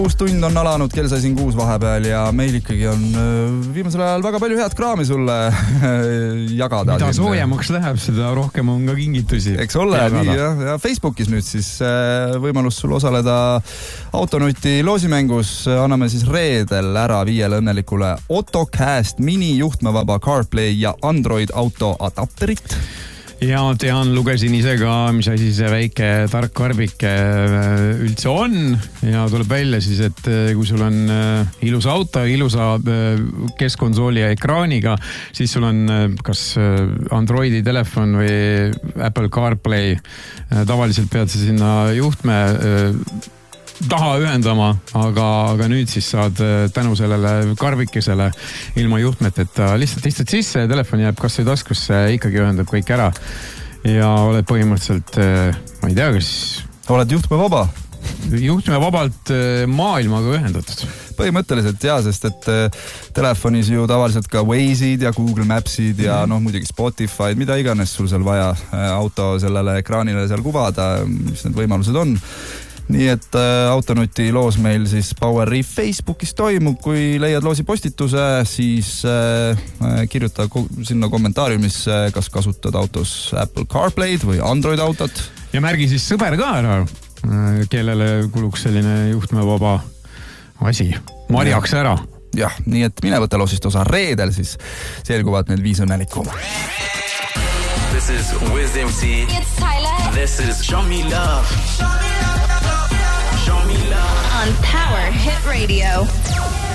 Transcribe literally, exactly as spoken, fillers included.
Uus tund on alanud, kell sai siin kuus vahepeal ja meil ikkagi on viimasel ajal väga palju head kraami sulle jagada. Mida soojemaks läheb, seda rohkem on ka kingitusi. Eks ole, nii jah. Ja Facebookis nüüd siis võimalus sul osaleda Autonoti loosimängus. Anname siis reedel ära viiele õnnelikule AutoCast mini juhtmevaba CarPlay ja Android auto adapterit. Ja tean, lugesin ise ka, mis asi see väike tark karbike üldse on ja tuleb välja siis, et kui sul on ilus auto, ilusa keskkonsooli ja ekraaniga, siis sul on kas Androidi telefon või Apple CarPlay. Tavaliselt pead sa sinna juhtme taha ühendama, aga, aga nüüd siis saad tänu sellele karbikesele ilma juhtmeteta lihtsalt istud sisse ja telefon jääb kas või taskusse, ikkagi ühendab kõik ära ja oled põhimõtteliselt, ma ei tea, kas oled juhtme vaba? Juhtme vabalt maailmaga ühendatud. Põhimõtteliselt jah, sest et telefonis ju tavaliselt ka Waze'id ja Google Maps'id ja noh, muidugi Spotify'd, mida iganes sul seal vaja auto sellele ekraanile seal kuvada, mis need võimalused on. Nii et äh, Autonoti loos meil siis Power Reef Facebookis toimub, kui leiad loosi postituse, siis äh, kirjuta sinna kommentaariumis, kas kasutad autos Apple CarPlay'd või Android autot. Ja märgi siis sõber ka ära, kellele kuluks selline juhtmevaba asi. Marjaks ära. Jah, nii et mine võtta loosist osa reedel, siis selguvad need viis õnnelikku. This is Wiz M C. It's Tyler. This is Show Me Love. Show Me Love. Show Me Love. On Power Hit Radio.